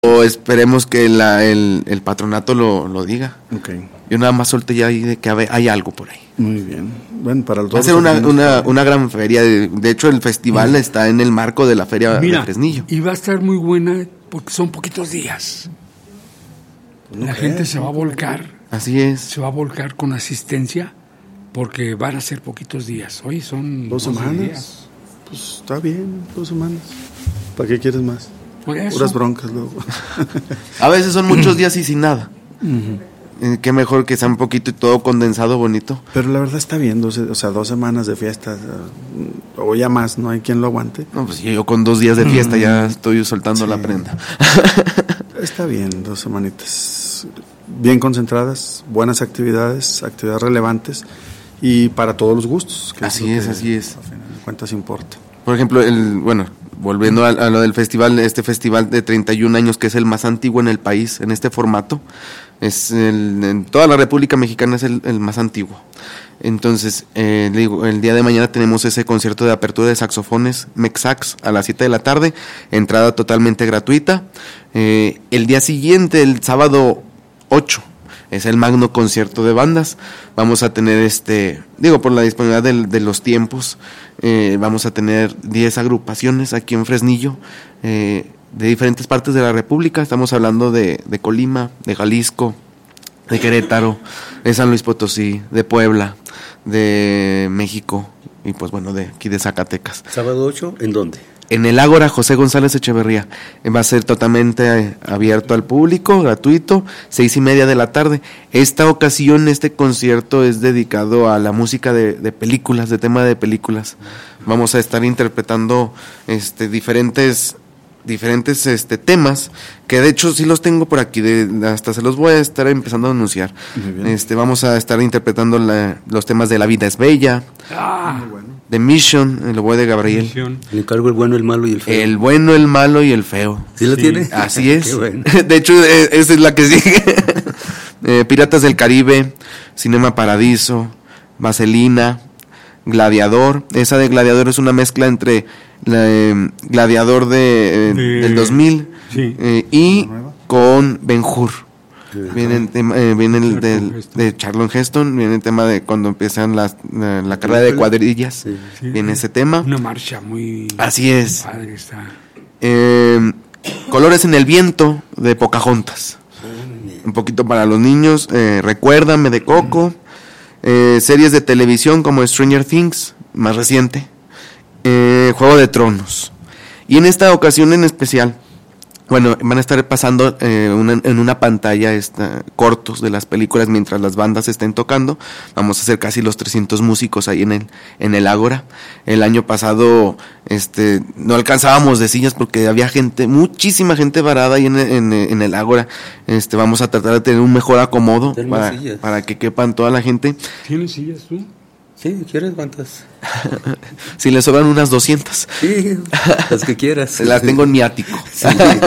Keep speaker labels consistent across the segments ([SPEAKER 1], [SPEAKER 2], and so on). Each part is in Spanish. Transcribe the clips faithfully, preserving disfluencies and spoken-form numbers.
[SPEAKER 1] O esperemos que la, el, el patronato lo, lo diga.
[SPEAKER 2] Okay.
[SPEAKER 1] Yo nada más solté ya ahí de que hay algo por ahí.
[SPEAKER 2] Muy bien. Bueno, para
[SPEAKER 1] Va a ser una, una, una gran feria. De, de hecho, el festival sí. está en el marco de la feria
[SPEAKER 3] Mira,
[SPEAKER 1] de Fresnillo.
[SPEAKER 3] Y va a estar muy buena porque son poquitos días. No la gente se va a volcar.
[SPEAKER 1] Así es.
[SPEAKER 3] Se va a volcar con asistencia porque van a ser poquitos días. Hoy son
[SPEAKER 2] dos semanas. Días. Pues está bien, dos semanas. ¿Para qué quieres más?
[SPEAKER 3] Por eso.
[SPEAKER 2] Puras broncas luego.
[SPEAKER 1] A veces son muchos días y sin nada. Uh-huh. Qué mejor que sea un poquito y todo condensado, bonito.
[SPEAKER 2] Pero la verdad está bien, dos, o sea, dos semanas de fiesta, o ya más, no hay quien lo aguante.
[SPEAKER 1] No, pues yo con dos días de fiesta ya estoy soltando sí. la prenda.
[SPEAKER 2] Está bien, dos semanitas bien concentradas, buenas actividades, actividades relevantes y para todos los gustos.
[SPEAKER 1] Que así es, es así es.
[SPEAKER 2] A final de cuentas importa.
[SPEAKER 1] Por ejemplo, el bueno, volviendo a, a lo del festival, este festival de treinta y un años, que es el más antiguo en el país, en este formato, es el, en toda la República Mexicana es el, el más antiguo. Entonces, eh, le digo, el día de mañana tenemos ese concierto de apertura de saxofones Mexsax a las siete de la tarde, entrada totalmente gratuita. Eh, el día siguiente, el sábado ocho, es el magno concierto de bandas. Vamos a tener, este digo, por la disponibilidad de, de los tiempos, eh, vamos a tener diez agrupaciones aquí en Fresnillo, eh, de diferentes partes de la República. Estamos hablando de, de Colima, de Jalisco, de Querétaro, de San Luis Potosí, de Puebla, de México y pues bueno, de aquí de Zacatecas.
[SPEAKER 4] ¿Sábado ocho? ¿En dónde?
[SPEAKER 1] En el Ágora José González Echeverría. Va a ser totalmente abierto al público, gratuito, seis y media de la tarde. Esta ocasión, este concierto es dedicado a la música de, de películas, de tema de películas. Vamos a estar interpretando este diferentes diferentes este temas, que de hecho sí los tengo por aquí, de, hasta se los voy a estar empezando a anunciar. Este vamos a estar interpretando la, los temas de La vida es bella,
[SPEAKER 3] ah,
[SPEAKER 1] The Mission, el oboe de Gabriel.
[SPEAKER 4] Le encargo El bueno, el malo y el feo.
[SPEAKER 1] El bueno, el malo y el feo.
[SPEAKER 4] ¿Sí lo sí. tiene?
[SPEAKER 1] Así es.
[SPEAKER 4] Bueno.
[SPEAKER 1] De hecho, esa es la que sigue. eh, Piratas del Caribe, Cinema Paradiso, Vaselina, Gladiador. Esa de Gladiador es una mezcla entre la, eh, Gladiador de, eh, de del dos mil
[SPEAKER 3] sí.
[SPEAKER 1] eh, y con Ben-Hur. Viene el tema, eh, viene el de, de Charlton Heston, viene el tema de cuando empiezan las, la, la carrera de cuadrillas, sí, sí, viene ese tema.
[SPEAKER 3] Una marcha muy
[SPEAKER 1] así es.
[SPEAKER 3] Padre está.
[SPEAKER 1] Eh, Colores en el viento de Pocahontas, un poquito para los niños. eh, Recuérdame de Coco, eh, series de televisión como Stranger Things, más reciente, eh, Juego de Tronos. Y en esta ocasión en especial, bueno, van a estar pasando eh, una, en una pantalla esta, cortos de las películas mientras las bandas estén tocando. Vamos a hacer casi los trescientos músicos ahí en el en el Ágora. El año pasado este no alcanzábamos de sillas porque había gente, muchísima gente varada ahí en, en, en el Ágora. Este, vamos a tratar de tener un mejor acomodo para, para que quepan toda la gente.
[SPEAKER 3] ¿Tienes sillas tú?
[SPEAKER 4] Sí, ¿quieres cuántas?
[SPEAKER 1] Si le sobran unas doscientas.
[SPEAKER 4] Sí, las que quieras.
[SPEAKER 1] Las tengo en mi ático.
[SPEAKER 4] Sí.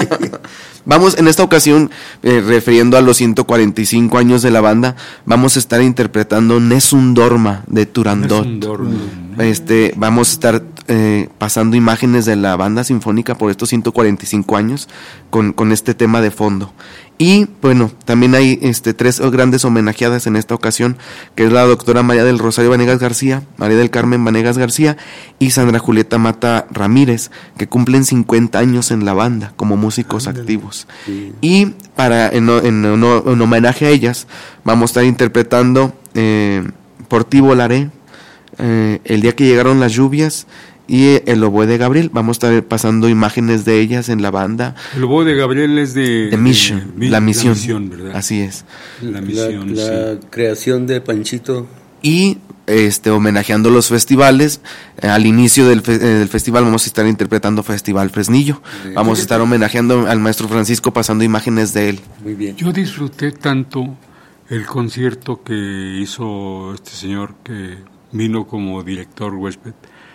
[SPEAKER 1] Vamos, en esta ocasión, eh, refiriendo a los ciento cuarenta y cinco años de la banda, vamos a estar interpretando Nessun Dorma de Turandot.
[SPEAKER 3] Nessun Dorma.
[SPEAKER 1] Este, vamos a estar eh, pasando imágenes de la banda sinfónica por estos ciento cuarenta y cinco años con, con este tema de fondo. Y bueno, también hay este tres grandes homenajeadas en esta ocasión, que es la doctora María del Rosario Vanegas García, María del Carmen Vanegas García y Sandra Julieta Mata Ramírez, que cumplen cincuenta años en la banda como músicos Andale. activos. Sí. Y para en, en, en, en homenaje a ellas, vamos a estar interpretando eh, Por ti volaré, eh, El día que llegaron las lluvias y El oboe de Gabriel. Vamos a estar pasando imágenes de ellas en la banda.
[SPEAKER 3] El oboe de Gabriel es de...
[SPEAKER 1] The Mission,
[SPEAKER 3] de,
[SPEAKER 1] la misión.
[SPEAKER 3] La misión, ¿verdad?
[SPEAKER 1] Así es.
[SPEAKER 3] La misión,
[SPEAKER 4] La, la
[SPEAKER 3] sí.
[SPEAKER 4] creación de Panchito.
[SPEAKER 1] Y este homenajeando los festivales, eh, al inicio del, fe, eh, del festival vamos a estar interpretando Festival Fresnillo. Sí. Vamos a estar homenajeando al maestro Francisco, pasando imágenes de él.
[SPEAKER 4] Muy bien.
[SPEAKER 3] Yo disfruté tanto el concierto que hizo este señor que vino como director huésped.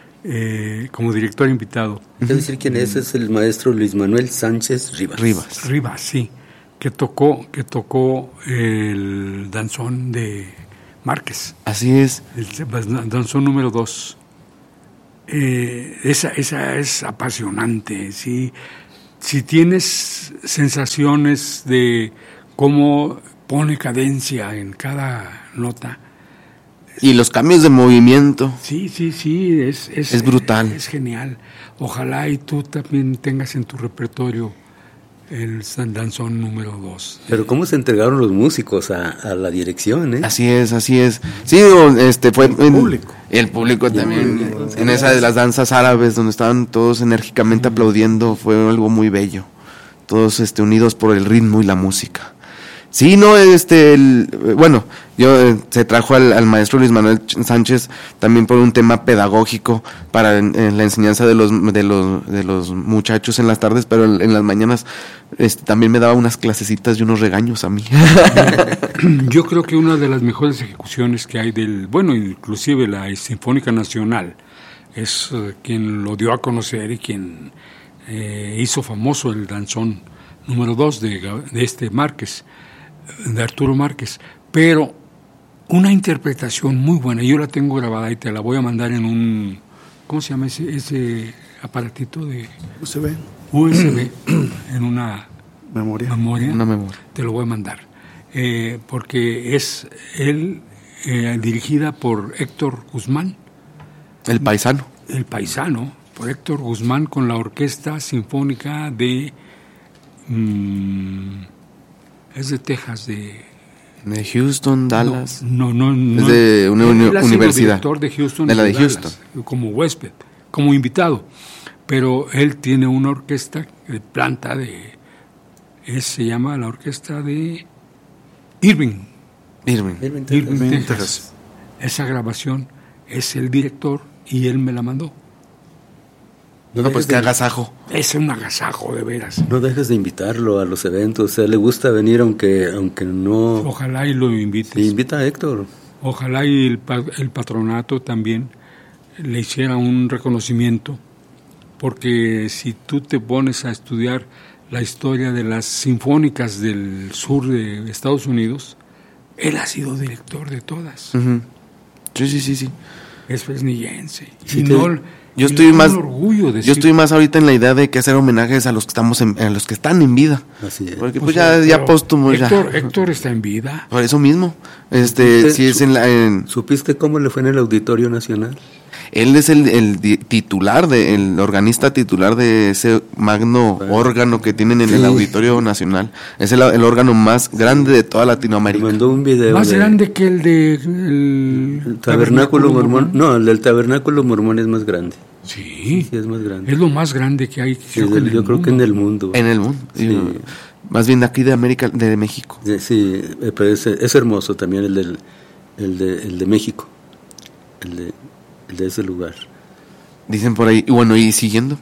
[SPEAKER 3] Eh, como director invitado.
[SPEAKER 4] Quiero decir quién es, es el maestro Luis Manuel Sánchez Rivas.
[SPEAKER 1] Rivas,
[SPEAKER 3] Rivas, sí, que tocó, que tocó el danzón de Márquez.
[SPEAKER 1] Así es.
[SPEAKER 3] El danzón número dos. Eh, esa, esa es apasionante, sí. si tienes sensaciones de cómo pone cadencia en cada nota.
[SPEAKER 1] Y los cambios de movimiento.
[SPEAKER 3] Sí, sí, sí, es, es,
[SPEAKER 1] es brutal.
[SPEAKER 3] Es genial. Ojalá y tú también tengas en tu repertorio el danzón número dos.
[SPEAKER 4] Pero cómo se entregaron los músicos a, a la dirección, ¿eh?
[SPEAKER 1] Así es, así es. Sí, este fue...
[SPEAKER 2] El público.
[SPEAKER 1] El público también, en esa de las danzas árabes, donde estaban todos enérgicamente aplaudiendo, fue algo muy bello. Todos este, unidos por el ritmo y la música. Sí, no, este, el, bueno, yo eh, se trajo al, al maestro Luis Manuel Sánchez también por un tema pedagógico para en, en la enseñanza de los de los de los muchachos en las tardes, pero en, en las mañanas este, también me daba unas clasecitas y unos regaños a mí.
[SPEAKER 3] Yo creo que una de las mejores ejecuciones que hay del, bueno, inclusive la Sinfónica Nacional es uh, quien lo dio a conocer y quien eh, hizo famoso el danzón número dos de, de este Márquez, de Arturo Márquez, pero una interpretación muy buena. Yo la tengo grabada y te la voy a mandar en un, ¿cómo se llama ese, ese aparatito de
[SPEAKER 2] U S B?
[SPEAKER 3] U S B, en una
[SPEAKER 2] memoria.
[SPEAKER 3] memoria.
[SPEAKER 1] Una memoria.
[SPEAKER 3] Te lo voy a mandar, eh, porque es él eh, dirigida por Héctor Guzmán,
[SPEAKER 1] El paisano.
[SPEAKER 3] el paisano, por Héctor Guzmán con la Orquesta Sinfónica de mmm, es de Texas, de...
[SPEAKER 1] De Houston, Dallas.
[SPEAKER 3] No, no, no.
[SPEAKER 1] Es de una uni-
[SPEAKER 3] él ha sido
[SPEAKER 1] universidad.
[SPEAKER 3] director de Houston.
[SPEAKER 1] De la de
[SPEAKER 3] Dallas,
[SPEAKER 1] Houston.
[SPEAKER 3] como huésped, como invitado. Pero él tiene una orquesta de planta de... Es, se llama la orquesta de Irving.
[SPEAKER 1] Irving.
[SPEAKER 4] Irving,
[SPEAKER 3] Irving,
[SPEAKER 2] Irving,
[SPEAKER 3] Texas.
[SPEAKER 2] Texas.
[SPEAKER 3] Esa grabación es el director y él me la mandó.
[SPEAKER 4] No,
[SPEAKER 1] No, pues
[SPEAKER 4] dejes
[SPEAKER 1] que
[SPEAKER 4] de,
[SPEAKER 1] agasajo.
[SPEAKER 3] Es un agasajo, de veras.
[SPEAKER 4] no dejes de invitarlo a los eventos. O sea, le gusta venir aunque aunque no...
[SPEAKER 3] Ojalá y lo invites.
[SPEAKER 4] Le invita a Héctor.
[SPEAKER 3] Ojalá y el, pa- el patronato también le hiciera un reconocimiento, porque si tú te pones a estudiar la historia de las sinfónicas del sur de Estados Unidos, él ha sido director de todas.
[SPEAKER 1] Uh-huh. Sí, sí, sí, sí.
[SPEAKER 3] Es fresnillense.
[SPEAKER 4] Sí,
[SPEAKER 3] y
[SPEAKER 4] te-
[SPEAKER 3] no,
[SPEAKER 1] Yo
[SPEAKER 3] y
[SPEAKER 1] estoy
[SPEAKER 3] le da
[SPEAKER 1] más
[SPEAKER 3] un orgullo
[SPEAKER 1] yo
[SPEAKER 3] decir-
[SPEAKER 1] estoy más ahorita en la idea de que hacer homenajes a los que estamos en, a los que están en vida.
[SPEAKER 4] Así es.
[SPEAKER 1] Porque
[SPEAKER 3] Pues,
[SPEAKER 1] pues ya,
[SPEAKER 3] pero
[SPEAKER 1] ya póstumo ya.
[SPEAKER 3] Héctor, Héctor está en vida.
[SPEAKER 1] Por eso mismo. Este,
[SPEAKER 4] ¿Supiste-
[SPEAKER 1] si es en la en-
[SPEAKER 4] ¿Supiste cómo le fue en el Auditorio Nacional?
[SPEAKER 1] él es el, el di- titular de el organista titular de ese magno
[SPEAKER 4] Bueno.
[SPEAKER 1] órgano que tienen en el
[SPEAKER 4] Sí.
[SPEAKER 1] Auditorio Nacional. Es el, el órgano más grande de toda
[SPEAKER 4] Me
[SPEAKER 1] Latinoamérica.
[SPEAKER 4] mandó un video
[SPEAKER 3] Más
[SPEAKER 4] de-
[SPEAKER 3] grande que el de el,
[SPEAKER 4] el Tabernáculo Mormón. No, el del Tabernáculo Mormón es más grande.
[SPEAKER 3] Sí,
[SPEAKER 4] Sí, es más grande.
[SPEAKER 3] es lo más grande que hay.
[SPEAKER 4] Sí,
[SPEAKER 3] creo que
[SPEAKER 4] del-
[SPEAKER 3] en
[SPEAKER 4] yo
[SPEAKER 3] el
[SPEAKER 4] creo que en
[SPEAKER 3] mundo.
[SPEAKER 4] el mundo.
[SPEAKER 1] En el mundo.
[SPEAKER 4] Sí.
[SPEAKER 1] Y, más bien de aquí de América, de México.
[SPEAKER 4] Sí, sí, eh, pero es, es hermoso también el, del, el, de, el de México. El de, el de ese lugar.
[SPEAKER 1] Dicen por ahí. Y bueno, y siguiendo.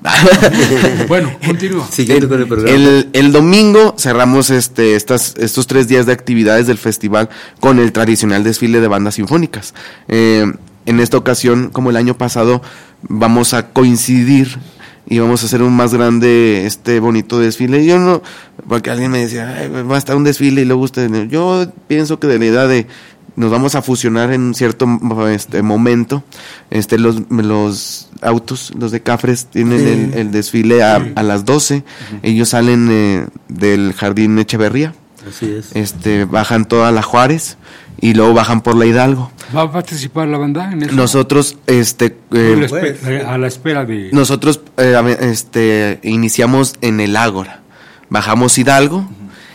[SPEAKER 3] Bueno, continúa.
[SPEAKER 4] Siguiendo con el programa.
[SPEAKER 1] El, el domingo cerramos este, estas, estos tres días de actividades del festival con el tradicional desfile de bandas sinfónicas. Eh, en esta ocasión, como el año pasado, vamos a coincidir y vamos a hacer un más grande, este bonito desfile. Yo no, porque alguien me decía, "Ay, va a estar un desfile y luego usted", yo pienso que de la idea de nos vamos a fusionar en cierto este momento. Este los los autos, los de Cafres, tienen
[SPEAKER 4] Sí.
[SPEAKER 1] el, el desfile a, a las doce. Uh-huh. Ellos salen eh, del Jardín Echeverría,
[SPEAKER 4] Así es.
[SPEAKER 1] este bajan toda la Juárez y luego bajan por la Hidalgo.
[SPEAKER 3] ¿Va a participar la banda en eso?
[SPEAKER 1] Nosotros este
[SPEAKER 3] a, la
[SPEAKER 1] eh,
[SPEAKER 3] espe- a la espera de...
[SPEAKER 1] nosotros eh, a ver, este iniciamos en el Ágora. Bajamos Hidalgo. Uh-huh.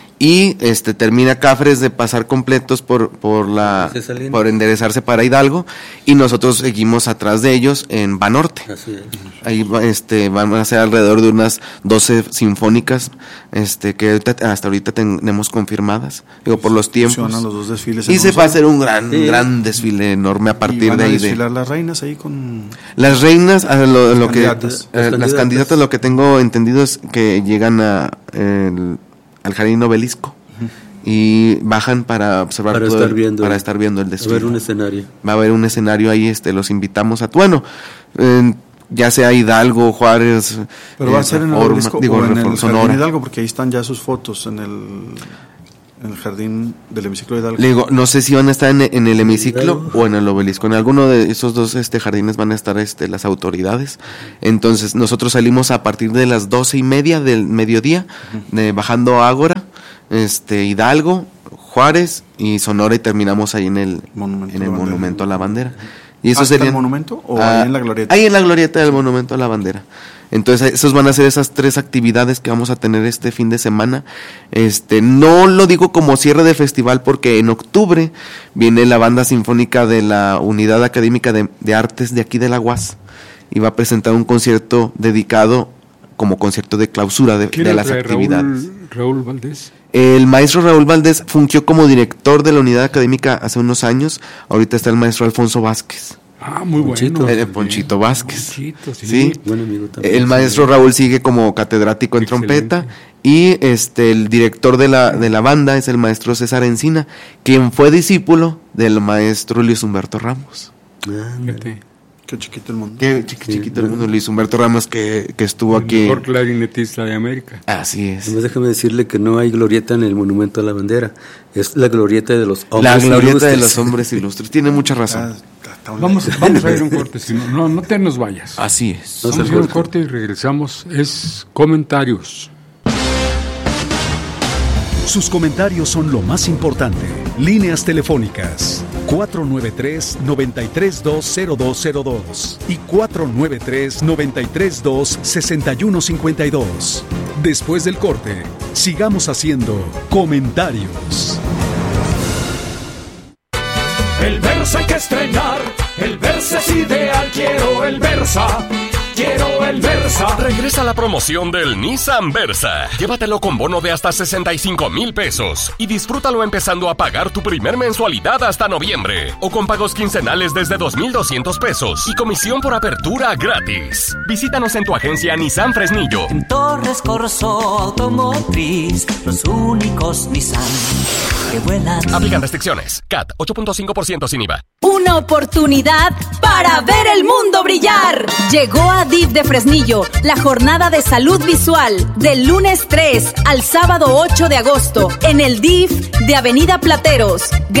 [SPEAKER 1] Y este termina Cafres de pasar completos por por la por enderezarse para Hidalgo y nosotros seguimos atrás de ellos en Banorte.
[SPEAKER 4] Así es.
[SPEAKER 1] Ahí este van a ser alrededor de unas doce sinfónicas este que ahorita, hasta ahorita tenemos confirmadas, digo por los tiempos.
[SPEAKER 2] Los dos desfiles
[SPEAKER 1] y se va a hacer un gran sí. gran desfile enorme a partir
[SPEAKER 2] y van
[SPEAKER 1] de
[SPEAKER 2] a
[SPEAKER 1] ahí
[SPEAKER 2] desfilar
[SPEAKER 1] de
[SPEAKER 2] las reinas ahí con
[SPEAKER 1] las reinas a lo, lo que
[SPEAKER 2] candidatas.
[SPEAKER 1] eh, las, las candidatas lo que tengo entendido es que llegan a el, al Jardín Obelisco uh-huh. y bajan para observar
[SPEAKER 4] para,
[SPEAKER 1] todo
[SPEAKER 4] estar,
[SPEAKER 1] el,
[SPEAKER 4] viendo,
[SPEAKER 1] para estar viendo el desfile.
[SPEAKER 4] Va a haber un escenario.
[SPEAKER 1] Va a haber un escenario ahí, este, los invitamos a, bueno, eh, ya sea Hidalgo, Juárez,
[SPEAKER 2] pero eh, va a ser en el
[SPEAKER 1] Reforma,
[SPEAKER 2] Obelisco
[SPEAKER 1] digo,
[SPEAKER 2] o en
[SPEAKER 1] Reforma,
[SPEAKER 2] el
[SPEAKER 1] Sonora.
[SPEAKER 2] Jardín Hidalgo, porque ahí están ya sus fotos en el en el jardín del hemiciclo de Hidalgo.
[SPEAKER 1] Le digo, no sé si van a estar en, en el hemiciclo o en el obelisco. En alguno de esos dos este, jardines van a estar este, las autoridades. Entonces, nosotros salimos a partir de las doce y media del mediodía, uh-huh. de, bajando Ágora, este, Hidalgo, Juárez y Sonora, y terminamos ahí en el monumento, en el monumento a la bandera. Y eso
[SPEAKER 2] ¿Hasta
[SPEAKER 1] sería
[SPEAKER 2] el monumento o
[SPEAKER 1] ah,
[SPEAKER 2] ahí en la glorieta?
[SPEAKER 1] Ahí en la glorieta del monumento a la bandera. Entonces, esos van a ser esas tres actividades que vamos a tener este fin de semana. Este, no lo digo como cierre de festival porque en octubre viene la banda sinfónica de la Unidad Académica de, de Artes de aquí de la U A S y va a presentar un concierto dedicado como concierto de clausura de, de las actividades.
[SPEAKER 3] Raúl, Raúl Valdés.
[SPEAKER 1] El maestro Raúl Valdés fungió como director de la unidad académica hace unos años. Ahorita está el maestro Alfonso Vázquez.
[SPEAKER 3] Ah, muy
[SPEAKER 4] Ponchito.
[SPEAKER 3] bueno.
[SPEAKER 1] El Ponchito Vázquez.
[SPEAKER 3] Ponchito, sí.
[SPEAKER 1] Sí.
[SPEAKER 4] Buen amigo también.
[SPEAKER 1] El maestro Raúl sigue como catedrático en
[SPEAKER 3] Excelente.
[SPEAKER 1] trompeta y este el director de la de la banda es el maestro César Encina, quien fue discípulo del maestro Luis Humberto Ramos.
[SPEAKER 4] Ah,
[SPEAKER 3] Fíjate.
[SPEAKER 2] Qué chiquito el mundo.
[SPEAKER 1] Qué chiqui,
[SPEAKER 4] Sí,
[SPEAKER 1] chiquito el
[SPEAKER 4] ¿no?
[SPEAKER 1] mundo, Luis Humberto Ramos, que, que estuvo
[SPEAKER 3] El
[SPEAKER 1] aquí.
[SPEAKER 3] mejor clarinetista de América.
[SPEAKER 1] Así es.
[SPEAKER 4] Además, déjame decirle que no hay glorieta en el monumento a la bandera. Es la glorieta de los hombres
[SPEAKER 1] La glorieta
[SPEAKER 4] ilustres.
[SPEAKER 1] de los hombres ilustres. Tiene mucha
[SPEAKER 2] Ah,
[SPEAKER 1] razón.
[SPEAKER 2] está- está un-
[SPEAKER 3] Vamos, vamos a ir a un corte, si no, no, no te nos vayas.
[SPEAKER 1] Así es.
[SPEAKER 4] No se
[SPEAKER 3] Vamos a ir a un
[SPEAKER 4] corte.
[SPEAKER 3] corte y regresamos. Es comentarios.
[SPEAKER 5] Sus comentarios son lo más importante. Líneas telefónicas cuatro nueve tres, nueve tres dos, cero dos cero dos y cuatro nueve tres, nueve tres dos, seis uno cinco dos. Después del corte, sigamos haciendo comentarios.
[SPEAKER 6] El Versa hay que estrenar, el Versa es ideal, quiero el Versa, quiero el Versa.
[SPEAKER 7] Regresa la promoción del Nissan Versa. Llévatelo con bono de hasta sesenta y cinco mil pesos y disfrútalo empezando a pagar tu primer mensualidad hasta noviembre o con pagos quincenales desde dos mil doscientos pesos y comisión por apertura gratis. Visítanos en tu agencia Nissan Fresnillo.
[SPEAKER 8] En Torres Corso Automotriz, los únicos Nissan que vuelan.
[SPEAKER 7] Aplican restricciones. C A T ocho punto cinco por ciento sin I V A.
[SPEAKER 9] Una oportunidad para ver el mundo brillar. Llegó a D I F de Fresnillo la jornada de salud visual del lunes tres al sábado ocho de agosto en el D I F de Avenida Plateros.